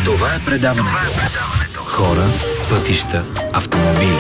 Това е предаването. Хора, пътища, автомобили.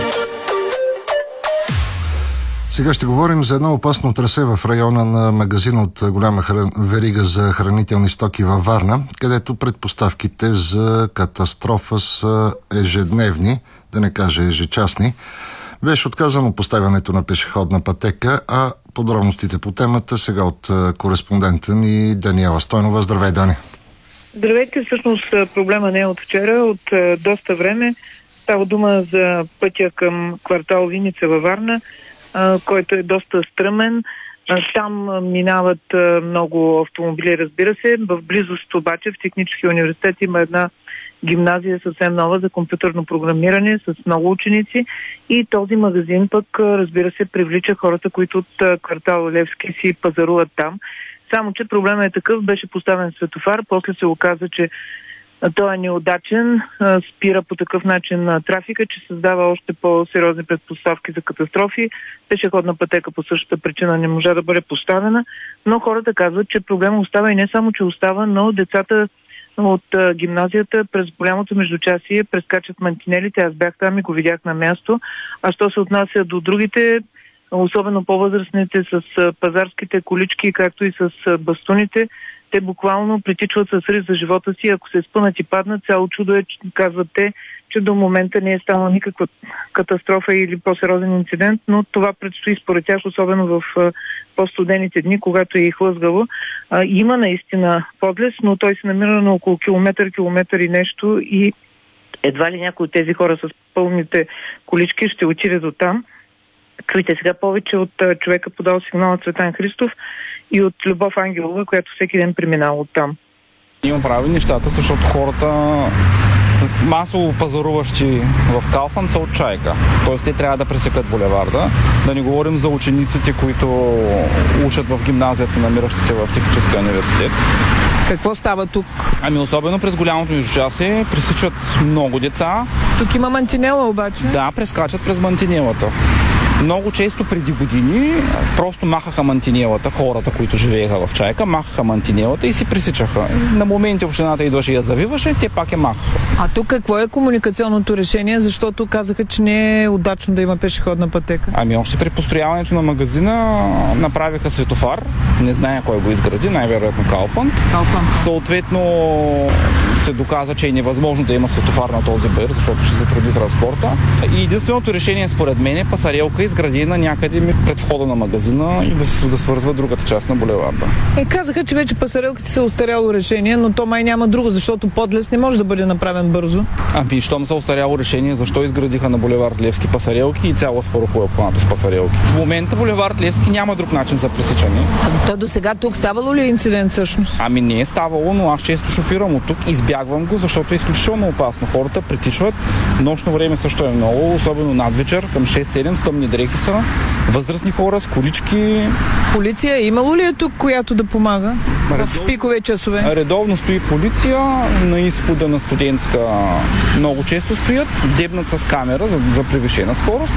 Сега ще говорим за едно опасно трасе в района на магазин от голяма верига за хранителни стоки във Варна, където предпоставките за катастрофа са ежедневни, да не кажа ежечасни. Беше отказано поставянето на пешеходна пътека, а подробностите по темата сега от кореспондента ни Даниела Стойнова. Здравей, Дани! Здравейте, всъщност проблема не е от вчера, от доста време. Става дума за пътя към квартал Виница във Варна, който е доста стръмен. Там минават много автомобили, разбира се. В близост обаче в Техническия университет има една гимназия съвсем нова за компютърно програмиране с много ученици и този магазин пък, разбира се, привлича хората, които от квартал Левски си пазаруват там. Само че проблемът е такъв, беше поставен светофар, после се оказа, че той е неудачен, спира по такъв начин трафика, че създава още по-сериозни предпоставки за катастрофи. Пешеходна пътека по същата причина не можа да бъде поставена, но хората казват, че проблемът остава и не само, че остава, но децата от гимназията през голямото междучасие прескачат мантинелите. Аз бях там и го видях на място. А що се отнася до другите, особено по-възрастните с пазарските колички, както и с бастуните, те буквално притичват с риск за живота си. Ако се спънат и паднат, цяло чудо е, казват те, че до момента не е станала никаква катастрофа или по-сериозен инцидент, но това предстои според тях, особено в по-студените дни, когато е и хлъзгало. Има наистина подлез, но той се намира на около километър и нещо и едва ли някои от тези хора с пълните колички ще отиде до там. Чуйте сега повече от човека подал сигнала Цветан Христов и от Любов Ангелова, която всеки ден преминава оттам. Ние оправи нещата, защото хората масово пазаруващи в Кауфман са от Чайка. Тоест те трябва да пресекат булеварда. Да не говорим за учениците, които учат в гимназията, намиращи се в Техническия университет. Какво става тук? Ами особено през голямото междучасие пресичат много деца. Тук има мантинела обаче. Да, прескачат през мантинелата. Много често преди години просто махаха мантинелата, хората, които живееха в Чайка, махаха мантинелата и си пресичаха. На моменти общината идваше и я завиваше, те пак я махаха. А тук какво е комуникационното решение, защото казаха, че не е удачно да има пешеходна пътека? Ами още при построяването на магазина направиха светофар, не зная кой го изгради, най-вероятно Кауфман. Съответно се доказа, че е невъзможно да има светофар на този бир, защото ще затрудни транспорта. И единственото решение според мен е пасарелка изградена някъде пред входа на магазина и да свързва другата част на булеварда. Казаха, че вече пасарелките са остаряло решение, но то май няма друго, защото подлез не може да бъде направен бързо. Ами, щом са остаряло решение, защо изградиха на булевард Левски пасарелки и цяла Спарухова е обхваната с пасарелки? В момента булевард Левски няма друг начин за пресичане. То до сега тук ставало ли е инцидент всъщност? Ами не е ставало, но аз често шофирам от тук, избягвам го, защото е изключително опасно. Хората притичват, нощно време също е много, особено над вечер, към 6-7 стъмни дрехи са, възрастни хора с колички. Полиция имало ли е тук, която да помага в пикове часове? Редовно стои полиция на изхода на Студентска. Много често стоят, дебнат с камера за превишена скорост.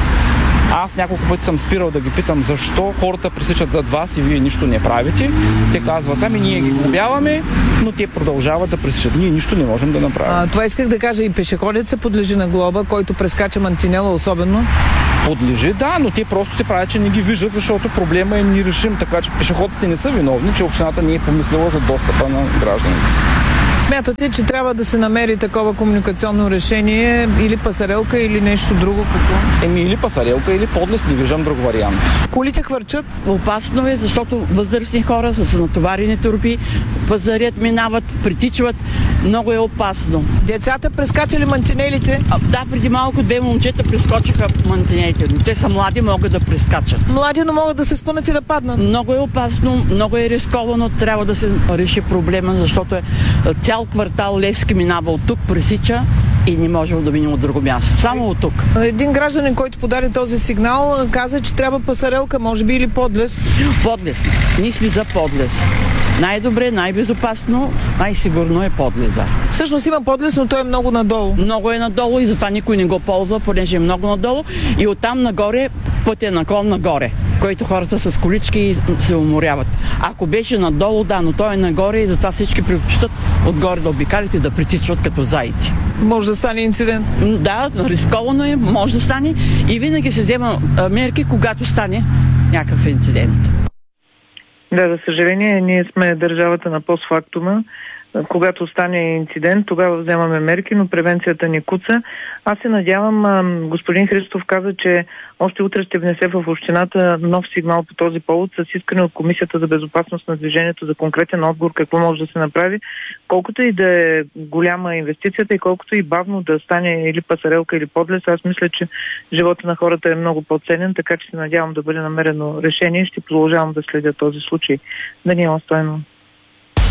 Аз няколко пъти съм спирал да ги питам защо хората пресичат зад вас и вие нищо не правите. Те казват, ами ние ги глобяваме, но те продължават да пресичат. Ние нищо не можем да направим. Това исках да кажа, и пешеходец се подлежи на глоба, който прескача мантинела особено. Подлежи, да, но те просто се правят, че не ги виждат, защото проблема е нерешим, така че пешеходците не са виновни, че общината не е помислила за достъпа на гражданите си. Смятате, че трябва да се намери такова комуникационно решение или пасарелка, или нещо друго? Какво? Или пасарелка, или подлез, не виждам друг вариант. Колите хвърчат? Опасно е, защото възрастни хора с натоварени турби пазарят, минават, притичват. Много е опасно. Децата прескачали мантинелите? Да, преди малко 2 момчета прескочиха мантинелите, но те са млади, могат да прескачат. Млади, но могат да се спънат и да паднат. Много е опасно, много е рисковано, трябва да се реши проблема, защото цял квартал Левски минава от тук, пресича и не може да минем от друго място. Само от тук. Един гражданин, който подаде този сигнал, каза, че трябва пасарелка, може би, или подлез. Подлез. Ние сме за подлез. Най-добре, най-безопасно, най-сигурно е подлеза. Всъщност има подлез, но той е много надолу. Много е надолу и затова никой не го ползва, понеже е много надолу. И оттам нагоре път е наклон нагоре, който хората с колички се уморяват. Ако беше надолу, да, но той е нагоре и затова всички предпочитат отгоре да обикалят и да притичват като зайци. Може да стане инцидент. Да, рисковано е, може да стане и винаги се взема мерки, когато стане някакъв инцидент. Да, за съжаление, ние сме държавата на постфактума. Когато стане инцидент, тогава вземаме мерки, но превенцията ни куца. Аз се надявам, господин Христов каза, че още утре ще внесе в общината нов сигнал по този повод с искане от Комисията за безопасност на движението за конкретен отговор какво може да се направи. Колкото и да е голяма инвестицията и колкото и бавно да стане или пасарелка, или подлез, аз мисля, че живота на хората е много по-ценен, така че се надявам да бъде намерено решение и ще продължавам да следя този случай. Даниела Стойнова.